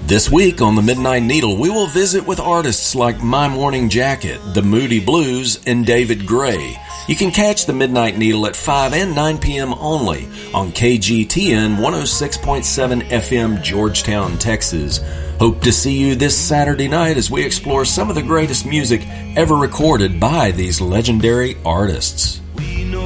This week on The Midnight Needle, we will visit with artists like My Morning Jacket, The Moody Blues, and David Gray. You can catch The Midnight Needle at 5 and 9 p.m. only on KGTN 106.7 FM, Georgetown, Texas. Hope to see you this Saturday night as we explore some of the greatest music ever recorded by these legendary artists.